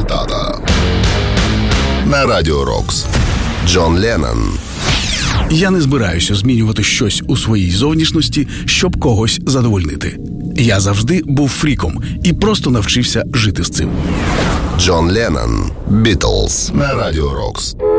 цитата. На Радіо Рокс. Джон Леннон. Я не збираюся змінювати щось у своїй зовнішності, щоб когось задовольнити. Я завжди був фріком і просто навчився жити з цим. Джон Леннон. Бітлз. На Радіо Рокс.